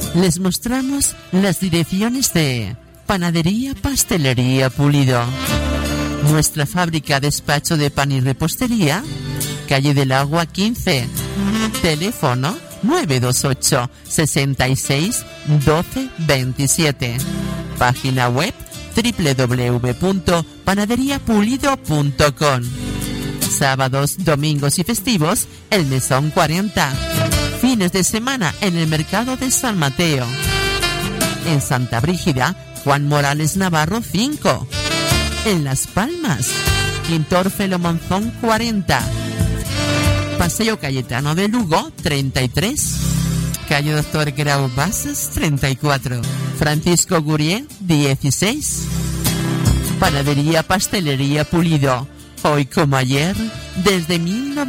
Les mostramos las direcciones de Panadería Pastelería Pulido. Nuestra fábrica despacho de pan y repostería, calle del Agua 15. Teléfono 928 66 12 27. Página web www.panaderiapulido.com. Sábados, domingos y festivos, el Mesón 40. Fines de semana en el mercado de San Mateo. En Santa Brígida, Juan Morales Navarro 5. En Las Palmas, Quintor Felo Monzón 40. Paseo Cayetano de Lugo 33. Calle Doctor Grau Bases 34. Francisco Gurié 16. Panadería Pastelería Pulido. Hoy como ayer, desde 1900.